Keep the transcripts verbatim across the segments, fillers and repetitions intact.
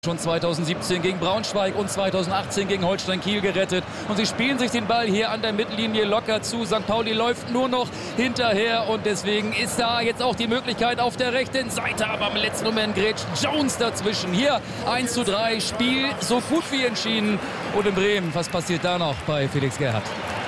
Schon zweitausendsiebzehn gegen Braunschweig und zweitausendachtzehn gegen Holstein Kiel gerettet. Und sie spielen sich den Ball hier an der Mittellinie locker zu. Sankt Pauli läuft nur noch hinterher und deswegen ist da jetzt auch die Möglichkeit auf der rechten Seite. Aber im letzten Moment grätscht Jones dazwischen. Hier eins zu drei, Spiel so gut wie entschieden. Und in Bremen, was passiert da noch bei Felix Gerhardt?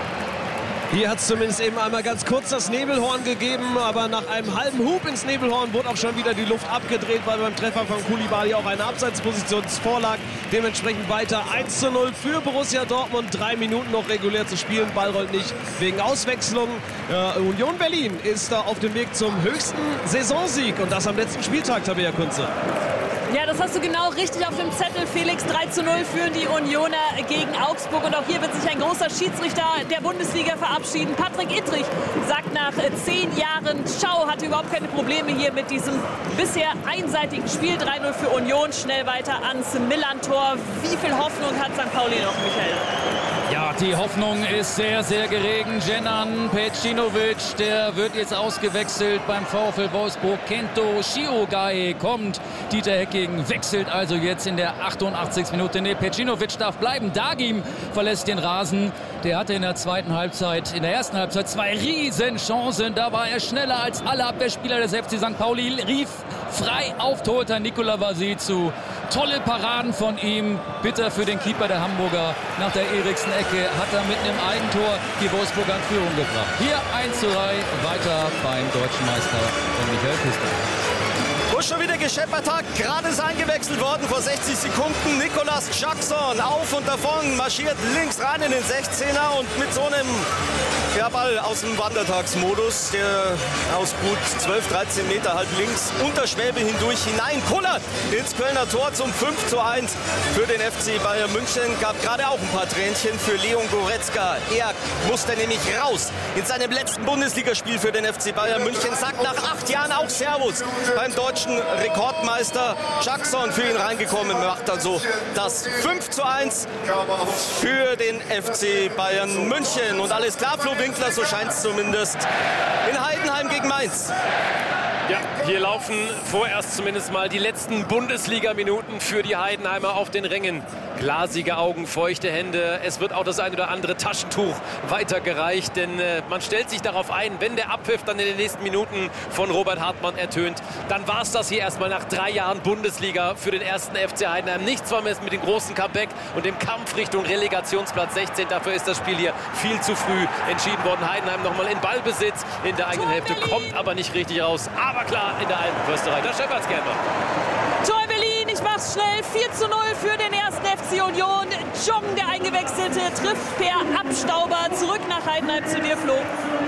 Hier hat es zumindest eben einmal ganz kurz das Nebelhorn gegeben, aber nach einem halben Hub ins Nebelhorn wurde auch schon wieder die Luft abgedreht, weil beim Treffer von Koulibaly auch eine Abseitsposition vorlag. Dementsprechend weiter eins zu null für Borussia Dortmund. Drei Minuten noch regulär zu spielen, Ball rollt nicht wegen Auswechslung. Äh, Union Berlin ist da auf dem Weg zum höchsten Saisonsieg und das am letzten Spieltag, Tabea Kunze. Ja, das hast du genau richtig auf dem Zettel, Felix. drei zu null führen die Unioner gegen Augsburg. Und auch hier wird sich ein großer Schiedsrichter der Bundesliga verabschieden. Patrick Ittrich sagt nach zehn Jahren Ciao, hatte überhaupt keine Probleme hier mit diesem bisher einseitigen Spiel. drei null für Union, schnell weiter ans Millern-Tor. Wie viel Hoffnung hat Sankt Pauli noch, Michael? Ja, die Hoffnung ist sehr, sehr geregen. Dženan Pejcinović, der wird jetzt ausgewechselt beim VfL Wolfsburg. Kento Shiogai kommt. Dieter Hecking wechselt also jetzt in der achtundachtzigsten Minute. Nee, Pejcinović darf bleiben. Dagim verlässt den Rasen. Der hatte in der zweiten Halbzeit, in der ersten Halbzeit zwei Riesenchancen. Da war er schneller als alle Abwehrspieler des F C Sankt Pauli. Rief frei auf Torhüter Nikola Vasicu. Tolle Paraden von ihm. Bitter für den Keeper der Hamburger. Nach der Eriksen-Ecke hat er mit einem Eigentor die Wolfsburger in Führung gebracht. Hier eins zu drei, weiter beim deutschen Meister von Michael Küster. Schon wieder gescheppert hat, gerade ist eingewechselt worden vor sechzig Sekunden. Nicolas Jackson auf und davon, marschiert links rein in den sechzehner und mit so einem ja, Ball aus dem Wandertagsmodus, der aus gut zwölf, dreizehn Meter halt links unter Schwäbe hindurch hineinkullert ins Kölner Tor zum fünf zu eins für den F C Bayern München. Gab gerade auch ein paar Tränchen für Leon Goretzka. Er musste nämlich raus in seinem letzten Bundesligaspiel für den F C Bayern München. Sagt nach acht Jahren auch Servus beim deutschen Rekordmeister. Jackson für ihn reingekommen, macht also das fünf zu eins für den F C Bayern München. Und alles klar, Flo Winkler, so scheint es zumindest in Heidenheim gegen Mainz. Ja, hier laufen vorerst zumindest mal die letzten Bundesliga-Minuten für die Heidenheimer auf den Rängen. Glasige Augen, feuchte Hände. Es wird auch das ein oder andere Taschentuch weitergereicht, denn äh, man stellt sich darauf ein, wenn der Abpfiff dann in den nächsten Minuten von Robert Hartmann ertönt, dann war es das hier erstmal nach drei Jahren Bundesliga für den ersten F C Heidenheim. Nichts war mehr mit dem großen Comeback und dem Kampf Richtung Relegationsplatz sechzehn. Dafür ist das Spiel hier viel zu früh entschieden worden. Heidenheim nochmal in Ballbesitz in der eigenen Hälfte, kommt aber nicht richtig raus. Aber klar, in der alten Försterei. Da scheppert's gerne noch. Tor in Berlin, ich mach's schnell. vier zu null für den ersten F C Union. Jong, der Eingewechselte, trifft per Abstauber. Zurück nach Heidenheim zu dir, Flo.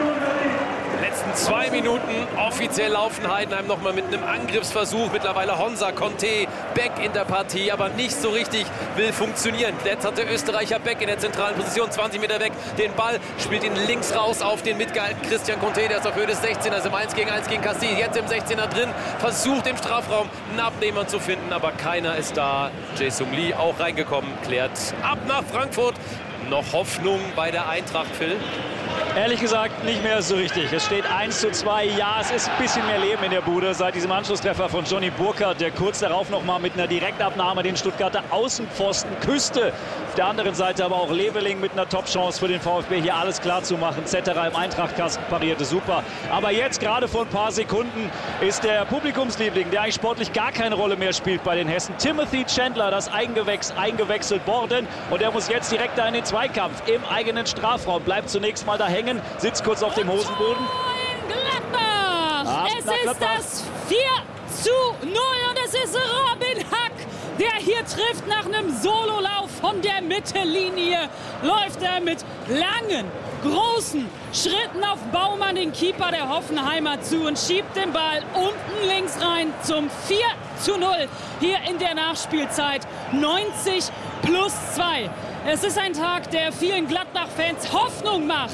Letzten zwei Minuten offiziell laufen Heidenheim noch mal mit einem Angriffsversuch. Mittlerweile Honsa, Conte, Beck in der Partie, aber nicht so richtig will funktionieren. Jetzt hat der Österreicher Beck in der zentralen Position, zwanzig Meter weg, den Ball, spielt ihn links raus auf den mitgehaltenen Christian Conte, der ist auf Höhe des sechzehners, im eins gegen eins gegen Castille, jetzt im sechzehner drin, versucht im Strafraum einen Abnehmer zu finden, aber keiner ist da. Jae-Sung Lee auch reingekommen, klärt ab nach Frankfurt. Noch Hoffnung bei der Eintracht, Phil? Ehrlich gesagt nicht mehr so richtig. Es steht eins zu zwei. Ja, es ist ein bisschen mehr Leben in der Bude seit diesem Anschlusstreffer von Johnny Burkhardt, der kurz darauf noch mal mit einer Direktabnahme den Stuttgarter Außenpfosten küsste. Auf der anderen Seite aber auch Leveling mit einer Top-Chance für den VfB, hier alles klar zu machen. Zetterer im Eintrachtkasten parierte super. Aber jetzt, gerade vor ein paar Sekunden, ist der Publikumsliebling, der eigentlich sportlich gar keine Rolle mehr spielt bei den Hessen, Timothy Chandler, das Eingewechs eingewechselt worden. Und er muss jetzt direkt da in den Zweikampf im eigenen Strafraum. Bleibt zunächst mal da hängen, sitzt kurz auf dem Hosenboden. Gladbach! Es ist das vier zu null und es ist Robin Hack, der hier trifft nach einem Sololauf von der Mittellinie. Läuft er mit langen, großen Schritten auf Baumann, den Keeper der Hoffenheimer, zu und schiebt den Ball unten links rein zum vier zu null hier in der Nachspielzeit. neunzig plus zwei. Es ist ein Tag, der vielen Gladbach-Fans Hoffnung macht.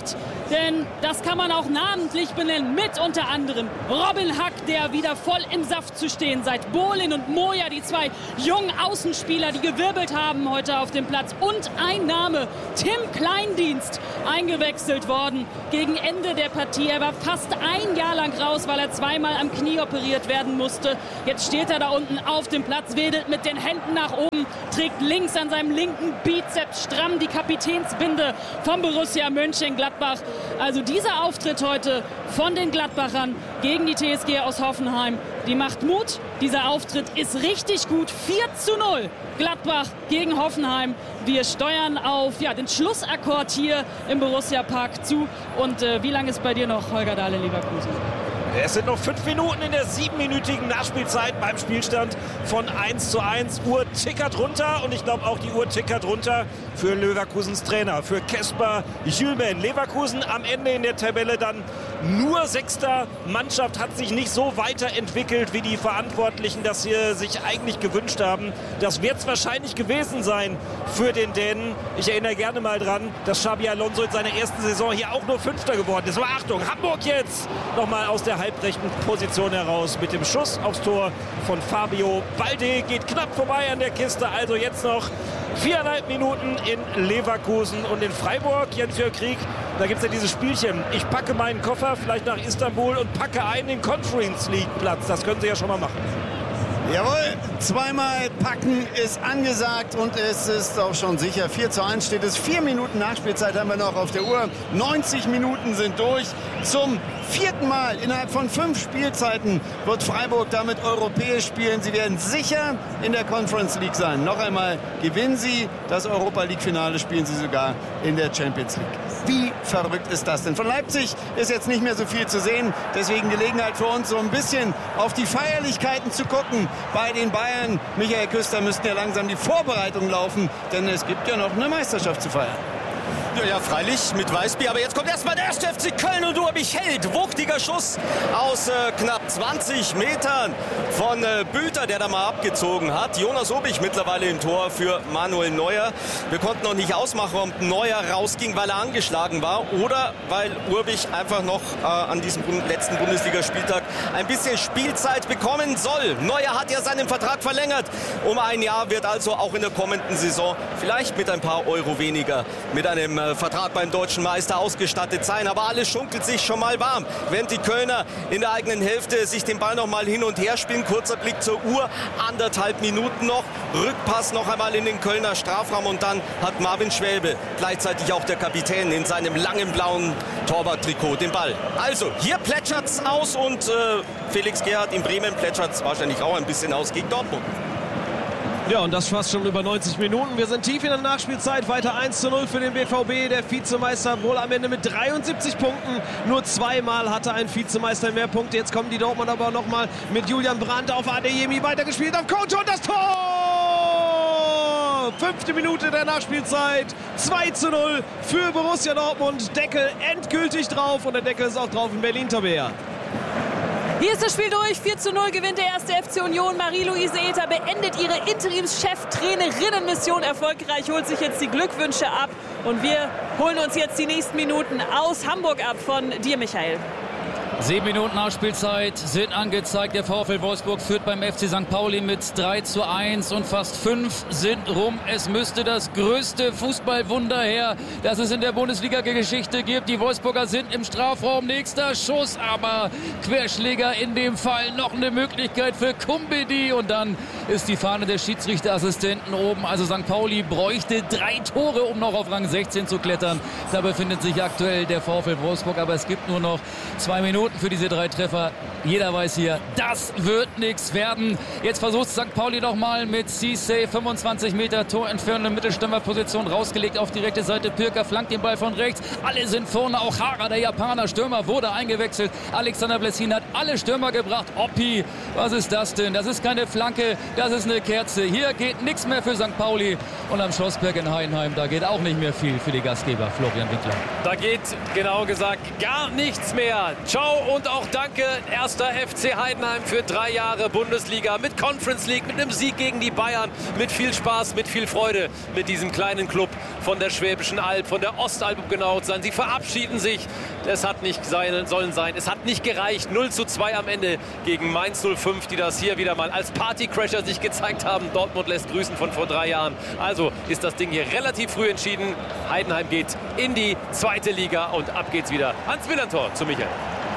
denn das kann man auch namentlich benennen, mit unter anderem Robin Hack, der wieder voll im Saft zu stehen seit Bohlin und Moja, die zwei jungen Außenspieler, die gewirbelt haben heute auf dem Platz, und ein Name, Tim Kleindienst, eingewechselt worden gegen Ende der Partie. Er war fast ein Jahr lang raus, weil er zweimal am Knie operiert werden musste. Jetzt steht er da unten auf dem Platz, wedelt mit den Händen nach oben, trägt links an seinem linken Bizeps stramm die Kapitänsbinde vom Borussia Mönchengladbach. Also dieser Auftritt heute von den Gladbachern gegen die T S G aus Hoffenheim, die macht Mut. Dieser Auftritt ist richtig gut. vier zu null Gladbach gegen Hoffenheim. Wir steuern auf ja, den Schlussakkord hier im Borussia Park zu. Und äh, wie lange ist bei dir noch, Holger Dahle, Leverkusen? Es sind noch fünf Minuten in der siebenminütigen Nachspielzeit beim Spielstand von eins zu eins. Uhr tickert runter und ich glaube auch die Uhr tickert runter für Leverkusens Trainer, für Kasper Hjulmand. Leverkusen am Ende in der Tabelle dann nur Sechster. Mannschaft hat sich nicht so weiterentwickelt, wie die Verantwortlichen das hier sich eigentlich gewünscht haben. Das wird es wahrscheinlich gewesen sein für den Dänen. Ich erinnere gerne mal dran, dass Xabi Alonso in seiner ersten Saison hier auch nur Fünfter geworden ist. Aber Achtung, Hamburg jetzt nochmal aus der halbrechten Position heraus mit dem Schuss aufs Tor von Fabio Balde. Geht knapp vorbei an der Kiste. Also jetzt noch viereinhalb Minuten in Leverkusen und in Freiburg. Jens-Jörg Krieg, da gibt es ja dieses Spielchen. Ich packe meinen Koffer vielleicht nach Istanbul und packe einen den Conference League Platz. Das können Sie ja schon mal machen. Jawohl, zweimal packen ist angesagt und es ist auch schon sicher. vier zu eins steht es. Vier Minuten Nachspielzeit haben wir noch auf der Uhr. neunzig Minuten sind durch. Zum vierten Mal innerhalb von fünf Spielzeiten wird Freiburg damit europäisch spielen. Sie werden sicher in der Conference League sein. Noch einmal gewinnen sie das Europa League Finale, spielen sie sogar in der Champions League. Wie verrückt ist das denn? Von Leipzig ist jetzt nicht mehr so viel zu sehen. Deswegen Gelegenheit für uns, so ein bisschen auf die Feierlichkeiten zu gucken bei den Bayern. Michael Küster, müssten ja langsam die Vorbereitungen laufen, denn es gibt ja noch eine Meisterschaft zu feiern. Ja, ja, freilich mit Weißbier. Aber jetzt kommt erstmal der erste F C Köln und Urbich hält. Wuchtiger Schuss aus äh, knapp zwanzig Metern von äh, Bülter, der da mal abgezogen hat. Jonas Urbich mittlerweile im Tor für Manuel Neuer. Wir konnten noch nicht ausmachen, ob Neuer rausging, weil er angeschlagen war oder weil Urbich einfach noch äh, an diesem Bund- letzten Bundesligaspieltag ein bisschen Spielzeit bekommen soll. Neuer hat ja seinen Vertrag verlängert um ein Jahr, wird also auch in der kommenden Saison vielleicht mit ein paar Euro weniger mit einem äh, Vertrag beim deutschen Meister ausgestattet sein. Aber alles schunkelt sich schon mal warm, während die Kölner in der eigenen Hälfte sich den Ball noch mal hin und her spielen. Kurzer Blick zur Uhr, anderthalb Minuten noch. Rückpass noch einmal in den Kölner Strafraum und dann hat Marvin Schwäbe, gleichzeitig auch der Kapitän, in seinem langen blauen Torwarttrikot den Ball. Also, hier plätschert's aus und äh, Felix Gerhardt in Bremen plätschert's wahrscheinlich auch ein bisschen aus gegen Dortmund. Ja, und das fast schon über neunzig Minuten. Wir sind tief in der Nachspielzeit. Weiter eins zu null für den B V B. Der Vizemeister wohl am Ende mit dreiundsiebzig Punkten. Nur zweimal hatte ein Vizemeister mehr Punkte. Jetzt kommen die Dortmund aber noch mal mit Julian Brandt auf Adeyemi weitergespielt. Auf Couto und das Tor! Fünfte Minute der Nachspielzeit. zwei zu null für Borussia Dortmund. Deckel endgültig drauf. Und der Deckel ist auch drauf in Berlin, Tabea. Hier ist das Spiel durch. vier zu null gewinnt der erste F C Union. Marie-Louise Ether beendet ihre Interimschef-Trainerinnenmission erfolgreich, holt sich jetzt die Glückwünsche ab. Und wir holen uns jetzt die nächsten Minuten aus Hamburg ab von dir, Michael. Sieben Minuten Nachspielzeit sind angezeigt. Der VfL Wolfsburg führt beim F C Sankt Pauli mit drei zu eins und fast fünf sind rum. Es müsste das größte Fußballwunder her, das es in der Bundesliga-Geschichte gibt. Die Wolfsburger sind im Strafraum. Nächster Schuss, aber Querschläger in dem Fall. Noch eine Möglichkeit für Kumbedi und dann ist die Fahne des Schiedsrichterassistenten oben. Also Sankt Pauli bräuchte drei Tore, um noch auf Rang sechzehn zu klettern. Da befindet sich aktuell der VfL Wolfsburg, aber es gibt nur noch zwei Minuten für diese drei Treffer. Jeder weiß hier, das wird nichts werden. Jetzt versucht Sankt Pauli noch mal mit Cisse, fünfundzwanzig Meter Torentfernung in Mittelstürmerposition, rausgelegt auf die rechte Seite. Pirker flankt den Ball von rechts. Alle sind vorne, auch Hara, der Japaner Stürmer, wurde eingewechselt. Alexander Blessin hat alle Stürmer gebracht. Oppi, was ist das denn? Das ist keine Flanke, das ist eine Kerze. Hier geht nichts mehr für Sankt Pauli. Und am Schlossberg in Heidenheim, da geht auch nicht mehr viel für die Gastgeber, Florian Winkler. Da geht, genau gesagt, gar nichts mehr. Ciao und auch danke, erster F C Heidenheim für drei Jahre Bundesliga mit Conference League, mit einem Sieg gegen die Bayern, mit viel Spaß, mit viel Freude mit diesem kleinen Club von der Schwäbischen Alb, von der Ostalb, um genau zu sein. Sie verabschieden sich. Es hat nicht sein, sollen sein. Es hat nicht gereicht. null zu zwei am Ende gegen Mainz null fünf, die das hier wieder mal als Partycrasher sich gezeigt haben. Dortmund lässt grüßen von vor drei Jahren. Also ist das Ding hier relativ früh entschieden. Heidenheim geht in die zweite Liga und ab geht's wieder ans Millantor zu Michael.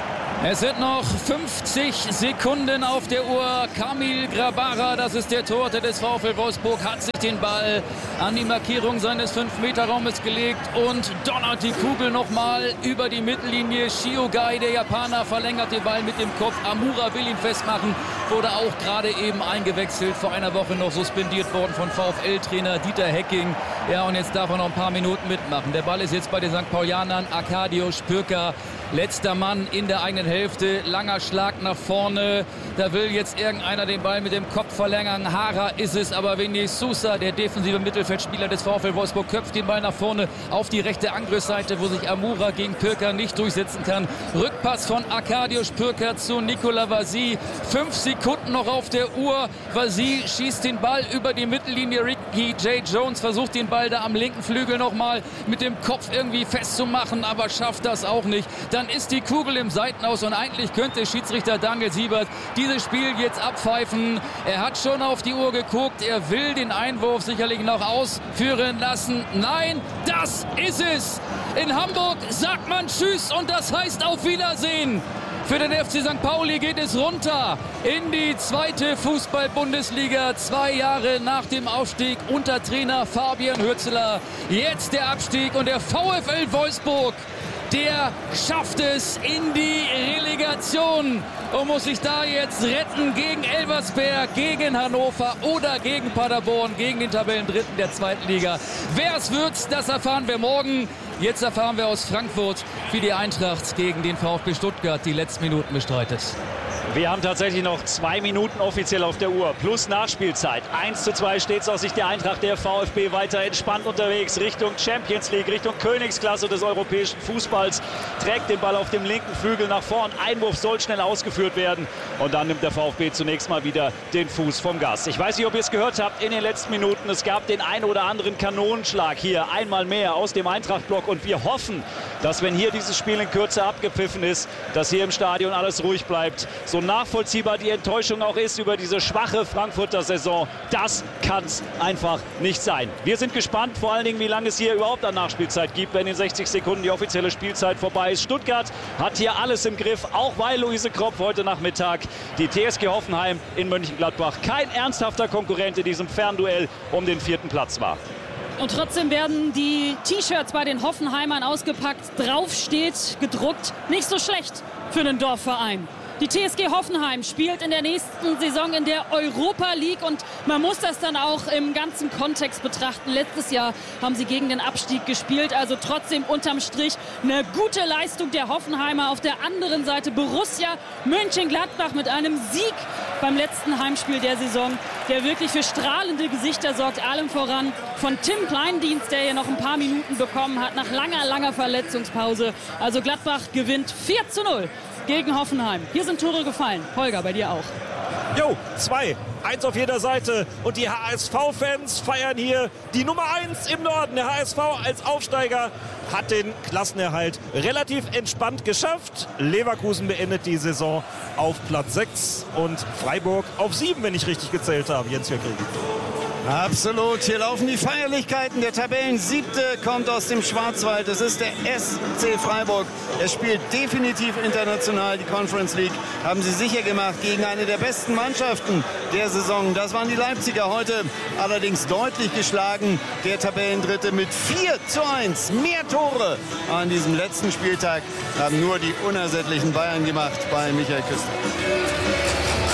Es sind noch fünfzig Sekunden auf der Uhr. Kamil Grabara, das ist der Torhüter des VfL Wolfsburg, hat sich den Ball an die Markierung seines fünf Meter Raumes gelegt und donnert die Kugel nochmal über die Mittellinie. Shiogai, der Japaner, verlängert den Ball mit dem Kopf. Amura will ihn festmachen, wurde auch gerade eben eingewechselt, vor einer Woche noch suspendiert worden von VfL-Trainer Dieter Hecking. Ja, und jetzt darf er noch ein paar Minuten mitmachen. Der Ball ist jetzt bei den Sankt Paulianern. Arkadiusz Pürka, letzter Mann in der eigenen Hälfte, langer Schlag nach vorne. Da will jetzt irgendeiner den Ball mit dem Kopf verlängern. Hara ist es, aber Vinny Sousa, der defensive Mittelfeldspieler des VfL Wolfsburg, köpft den Ball nach vorne auf die rechte Angriffsseite, wo sich Amura gegen Pürka nicht durchsetzen kann. Rückpass von Arkadiusz Pürka zu Nikola Vasi. Fünf Sekunden noch auf der Uhr. Vasi schießt den Ball über die Mittellinie. Ricky J. Jones versucht den Ball da am linken Flügel nochmal mit dem Kopf irgendwie festzumachen, aber schafft das auch nicht. Dann ist die Kugel im Seitenaus und eigentlich könnte Schiedsrichter Daniel Siebert dieses Spiel jetzt abpfeifen. Er hat schon auf die Uhr geguckt, er will den Einwurf sicherlich noch ausführen lassen. Nein, das ist es. In Hamburg sagt man Tschüss und das heißt auf Wiedersehen. Für den F C Sankt Pauli geht es runter in die zweite Fußball-Bundesliga. Zwei Jahre nach dem Aufstieg unter Trainer Fabian Hürzeler. Jetzt der Abstieg und der VfL Wolfsburg, der schafft es in die Relegation und muss sich da jetzt retten gegen Elversberg, gegen Hannover oder gegen Paderborn, gegen den Tabellendritten der zweiten Liga. Wer es wird, das erfahren wir morgen. Jetzt erfahren wir aus Frankfurt, wie die Eintracht gegen den VfB Stuttgart die letzten Minuten bestreitet. Wir haben tatsächlich noch zwei Minuten offiziell auf der Uhr, plus Nachspielzeit. eins zu zwei steht es aus Sicht der Eintracht. Der VfB weiter entspannt unterwegs Richtung Champions League, Richtung Königsklasse des europäischen Fußballs. Trägt den Ball auf dem linken Flügel nach vorn. Einwurf soll schnell ausgeführt werden. Und dann nimmt der VfB zunächst mal wieder den Fuß vom Gas. Ich weiß nicht, ob ihr es gehört habt in den letzten Minuten. Es gab den ein oder anderen Kanonenschlag hier einmal mehr aus dem Eintracht-Block. Und wir hoffen, dass, wenn hier dieses Spiel in Kürze abgepfiffen ist, dass hier im Stadion alles ruhig bleibt. So nachvollziehbar die Enttäuschung auch ist über diese schwache Frankfurter Saison, das kann es einfach nicht sein. Wir sind gespannt, vor allen Dingen, wie lange es hier überhaupt an Nachspielzeit gibt, wenn in sechzig Sekunden die offizielle Spielzeit vorbei ist. Stuttgart hat hier alles im Griff, auch weil Luise Kropp heute Nachmittag die T S G Hoffenheim in Mönchengladbach kein ernsthafter Konkurrent in diesem Fernduell um den vierten Platz war. Und trotzdem werden die T-Shirts bei den Hoffenheimern ausgepackt. Drauf steht gedruckt, nicht so schlecht für den Dorfverein. Die T S G Hoffenheim spielt in der nächsten Saison in der Europa League und man muss das dann auch im ganzen Kontext betrachten. Letztes Jahr haben sie gegen den Abstieg gespielt, also trotzdem unterm Strich eine gute Leistung der Hoffenheimer. Auf der anderen Seite Borussia Mönchengladbach mit einem Sieg beim letzten Heimspiel der Saison, der wirklich für strahlende Gesichter sorgt, allem voran von Tim Kleindienst, der hier noch ein paar Minuten bekommen hat nach langer, langer Verletzungspause. Also Gladbach gewinnt vier zu null. Gegen Hoffenheim. Hier sind Tore gefallen. Holger, bei dir auch. Jo, zwei. Eins auf jeder Seite. Und die H S V-Fans feiern hier die Nummer eins im Norden. Der H S V als Aufsteiger hat den Klassenerhalt relativ entspannt geschafft. Leverkusen beendet die Saison auf Platz sechs und Freiburg auf sieben, wenn ich richtig gezählt habe. Jens Jörg. Absolut, hier laufen die Feierlichkeiten. Der Tabellensiebte kommt aus dem Schwarzwald. Das ist der S C Freiburg. Er spielt definitiv international die Conference League. Haben sie sicher gemacht gegen eine der besten Mannschaften der Saison. Das waren die Leipziger heute, allerdings deutlich geschlagen. Der Tabellendritte mit vier zu eins. Mehr Tore an diesem letzten Spieltag haben nur die unersättlichen Bayern gemacht bei Michael Küster. fünf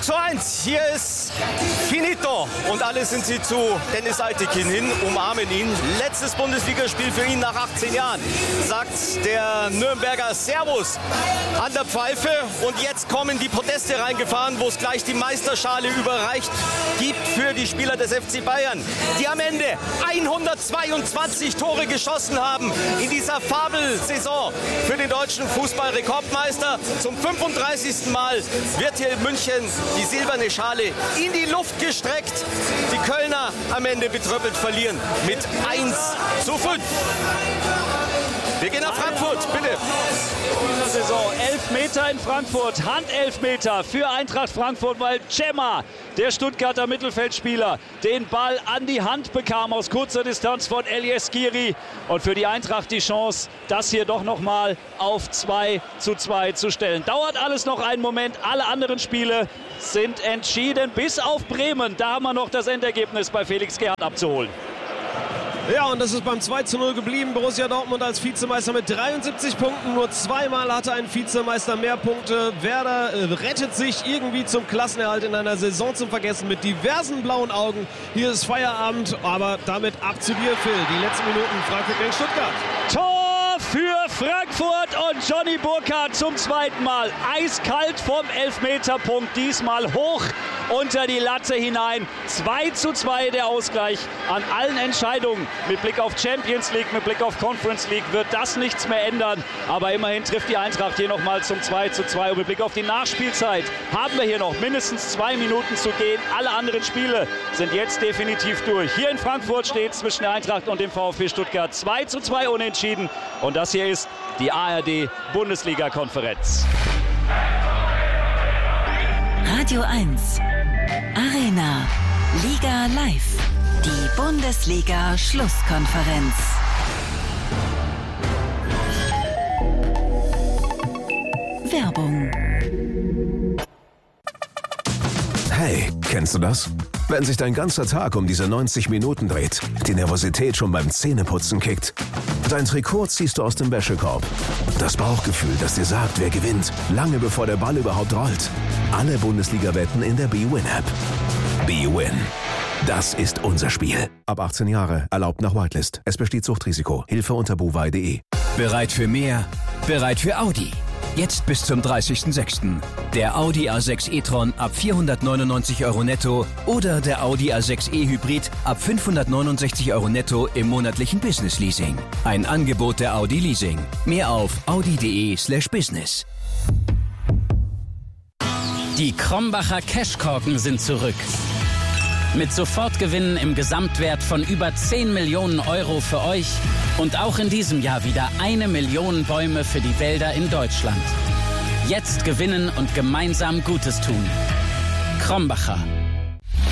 zu eins. Hier ist finito. Und alle sind sie zu Dennis Eitekin hin, umarmen ihn. Letztes Bundesligaspiel für ihn nach achtzehn Jahren, sagt der Nürnberger Servus an der Pfeife. Und jetzt kommen die Proteste reingefahren, wo es gleich die Meisterschale überreicht gibt für die Spieler des F C Bayern, die am Ende hundertzweiundzwanzig Tore geschossen haben in dieser Fabelsaison für den deutschen Fußballrekordmeister. Zum fünfunddreißigsten Mal wird hier in München die silberne Schale in die Luft gestreckt. Die Kölner am Ende betröppelt verlieren mit eins zu fünf. Wir gehen nach Frankfurt, bitte. Diese Saison Elfmeter in Frankfurt, Handelfmeter für Eintracht Frankfurt, weil Cema, der Stuttgarter Mittelfeldspieler, den Ball an die Hand bekam aus kurzer Distanz von Elias Giri. Und für die Eintracht die Chance, das hier doch noch mal auf zwei zu zwei zu stellen. Dauert alles noch einen Moment, alle anderen Spiele sind entschieden, bis auf Bremen. Da haben wir noch das Endergebnis bei Felix Gerhardt abzuholen. Ja, und das ist beim zwei zu null geblieben. Borussia Dortmund als Vizemeister mit dreiundsiebzig Punkten. Nur zweimal hatte ein Vizemeister mehr Punkte. Werder äh, rettet sich irgendwie zum Klassenerhalt in einer Saison zum Vergessen mit diversen blauen Augen. Hier ist Feierabend, aber damit ab zu dir, Phil. Die letzten Minuten Frankfurt gegen Stuttgart. Tor für Frankfurt und Johnny Burkhardt zum zweiten Mal. Eiskalt vom Elfmeterpunkt, diesmal hoch unter die Latte hinein. zwei zu zwei der Ausgleich. An allen Entscheidungen mit Blick auf Champions League, mit Blick auf Conference League wird das nichts mehr ändern. Aber immerhin trifft die Eintracht hier nochmal zum zwei zu zwei. Und mit Blick auf die Nachspielzeit haben wir hier noch mindestens zwei Minuten zu gehen. Alle anderen Spiele sind jetzt definitiv durch. Hier in Frankfurt steht es zwischen der Eintracht und dem VfB Stuttgart zwei zu zwei unentschieden. Und das hier ist die A R D-Bundesliga-Konferenz. Radio eins. Arena. Liga live. Die Bundesliga-Schlusskonferenz. Werbung. Hey, kennst du das? Wenn sich dein ganzer Tag um diese neunzig Minuten dreht, die Nervosität schon beim Zähneputzen kickt, dein Trikot ziehst du aus dem Wäschekorb. Das Bauchgefühl, das dir sagt, wer gewinnt, lange bevor der Ball überhaupt rollt. Alle Bundesliga-Wetten in der B-Win-App. B-Win. Das ist unser Spiel. Ab achtzehn Jahre, erlaubt nach Whitelist. Es besteht Suchtrisiko. Hilfe unter buwei punkt de. Bereit für mehr? Bereit für Audi. Jetzt bis zum dreißigsten sechsten Der Audi A sechs e-tron ab vierhundertneunundneunzig Euro netto oder der Audi A sechs e-Hybrid ab fünfhundertneunundsechzig Euro netto im monatlichen Business Leasing. Ein Angebot der Audi Leasing. Mehr auf audi punkt de slash business. Die Krombacher Cashkorken sind zurück. Mit Sofortgewinnen im Gesamtwert von über zehn Millionen Euro für euch und auch in diesem Jahr wieder eine Million Bäume für die Wälder in Deutschland. Jetzt gewinnen und gemeinsam Gutes tun. Krombacher.